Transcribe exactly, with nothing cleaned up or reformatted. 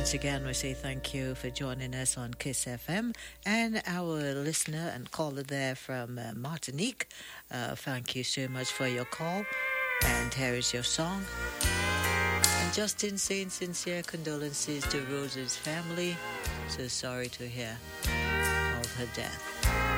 once again, we say thank you for joining us on Kiss F M. And our listener and caller there from uh, Martinique, uh, thank you so much for your call. And here is your song. And Justin saying sincere condolences to Rose's family. So sorry to hear of her death.